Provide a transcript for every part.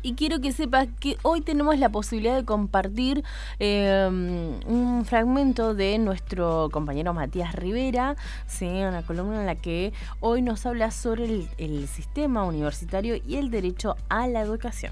Y quiero que sepas que hoy tenemos la posibilidad de compartir un fragmento de nuestro compañero Matías Rivera, ¿sí? Una columna en la que hoy nos habla sobre el sistema universitario y el derecho a la educación.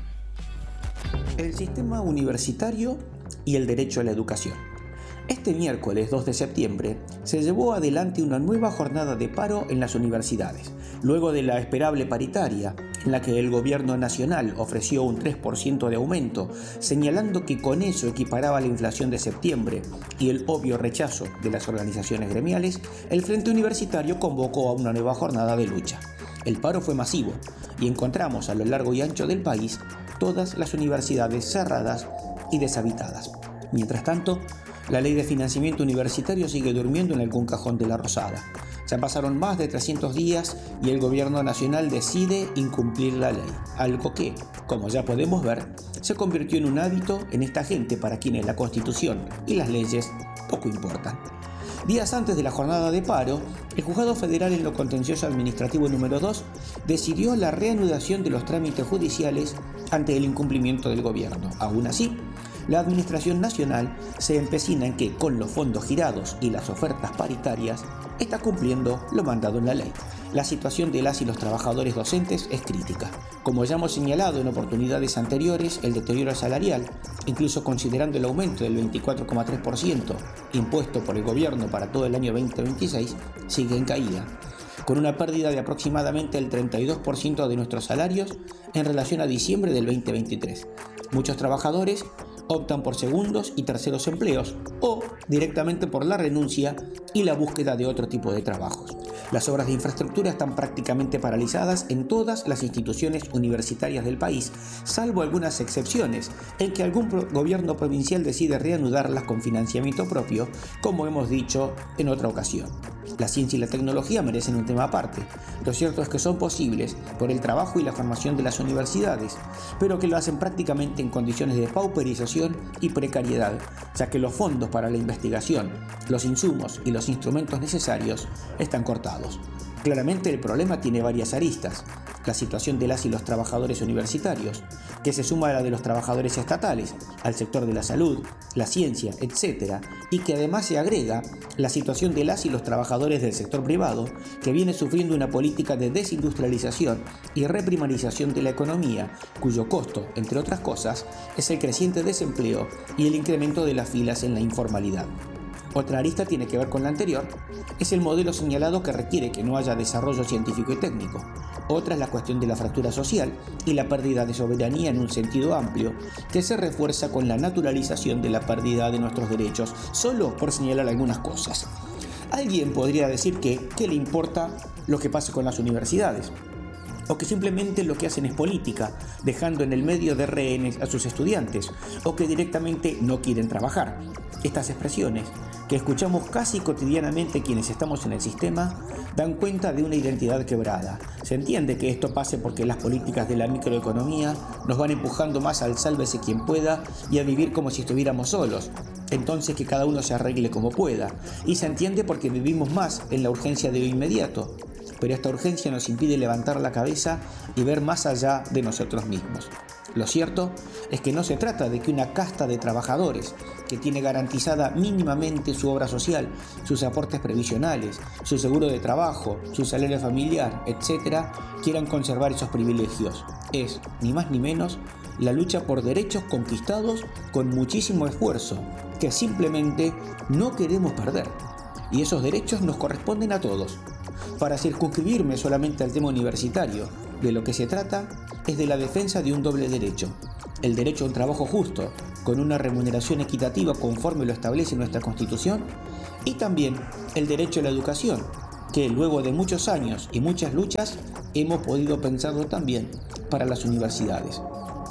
El sistema universitario y el derecho a la educación. Este miércoles 2 de septiembre se llevó adelante una nueva jornada de paro en las universidades, luego de la esperable paritaria, en la que el gobierno nacional ofreció un 3% de aumento, señalando que con eso equiparaba la inflación de septiembre y el obvio rechazo de las organizaciones gremiales. El Frente Universitario convocó a una nueva jornada de lucha. El paro fue masivo y encontramos a lo largo y ancho del país todas las universidades cerradas y deshabitadas. Mientras tanto, la ley de financiamiento universitario sigue durmiendo en algún cajón de la Rosada. Ya pasaron más de 300 días y el gobierno nacional decide incumplir la ley, algo que, como ya podemos ver, se convirtió en un hábito en esta gente para quienes la Constitución y las leyes poco importan. Días antes de la jornada de paro, el Juzgado Federal en lo Contencioso Administrativo número 2 decidió la reanudación de los trámites judiciales ante el incumplimiento del gobierno. Aún así, la Administración Nacional se empecina en que, con los fondos girados y las ofertas paritarias, está cumpliendo lo mandado en la ley. La situación de las y los trabajadores docentes es crítica. Como ya hemos señalado en oportunidades anteriores, el deterioro salarial, incluso considerando el aumento del 24,3% impuesto por el gobierno para todo el año 2026, sigue en caída, con una pérdida de aproximadamente el 32% de nuestros salarios en relación a diciembre del 2023. Muchos trabajadores optan por segundos y terceros empleos o directamente por la renuncia y la búsqueda de otro tipo de trabajos. Las obras de infraestructura están prácticamente paralizadas en todas las instituciones universitarias del país, salvo algunas excepciones en que algún gobierno provincial decide reanudarlas con financiamiento propio, como hemos dicho en otra ocasión. La ciencia y la tecnología merecen un tema aparte. Lo cierto es que son posibles por el trabajo y la formación de las universidades, pero que lo hacen prácticamente en condiciones de pauperización y precariedad, ya que los fondos para la investigación, los insumos y los instrumentos necesarios están cortados. Claramente el problema tiene varias aristas. La situación de las y los trabajadores universitarios, que se suma a la de los trabajadores estatales, al sector de la salud, la ciencia, etc., y que además se agrega la situación de las y los trabajadores del sector privado, que viene sufriendo una política de desindustrialización y reprimarización de la economía, cuyo costo, entre otras cosas, es el creciente desempleo y el incremento de las filas en la informalidad. Otra arista tiene que ver con la anterior, es el modelo señalado que requiere que no haya desarrollo científico y técnico. Otra es la cuestión de la fractura social y la pérdida de soberanía en un sentido amplio, que se refuerza con la naturalización de la pérdida de nuestros derechos, solo por señalar algunas cosas. Alguien podría decir que, ¿qué le importa lo que pase con las universidades? O que simplemente lo que hacen es política, dejando en el medio de rehenes a sus estudiantes, o que directamente no quieren trabajar. Estas expresiones, que escuchamos casi cotidianamente quienes estamos en el sistema, dan cuenta de una identidad quebrada. Se entiende que esto pase porque las políticas de la microeconomía nos van empujando más al sálvese quien pueda y a vivir como si estuviéramos solos. Entonces que cada uno se arregle como pueda. Y se entiende porque vivimos más en la urgencia de lo inmediato. Pero esta urgencia nos impide levantar la cabeza y ver más allá de nosotros mismos. Lo cierto es que no se trata de que una casta de trabajadores que tiene garantizada mínimamente su obra social, sus aportes previsionales, su seguro de trabajo, su salario familiar, etc., quieran conservar esos privilegios. Es, ni más ni menos, la lucha por derechos conquistados con muchísimo esfuerzo, que simplemente no queremos perder. Y esos derechos nos corresponden a todos. Para circunscribirme solamente al tema universitario, de lo que se trata es de la defensa de un doble derecho. El derecho a un trabajo justo, con una remuneración equitativa conforme lo establece nuestra Constitución, y también el derecho a la educación, que luego de muchos años y muchas luchas hemos podido pensarlo también para las universidades.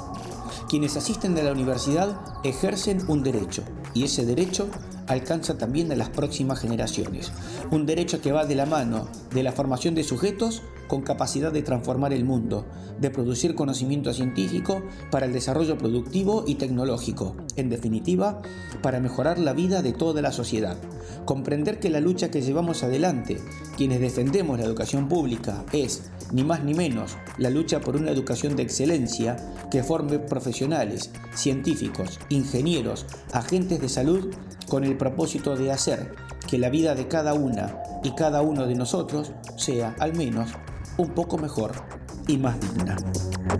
Quienes asisten a la universidad ejercen un derecho, y ese derecho alcanza también a las próximas generaciones. Un derecho que va de la mano de la formación de sujetos con capacidad de transformar el mundo, de producir conocimiento científico para el desarrollo productivo y tecnológico, en definitiva, para mejorar la vida de toda la sociedad. Comprender que la lucha que llevamos adelante, quienes defendemos la educación pública, es, ni más ni menos, la lucha por una educación de excelencia que forme profesionales, científicos, ingenieros, agentes de salud, con el propósito de hacer que la vida de cada una y cada uno de nosotros sea, al menos, un poco mejor y más digna.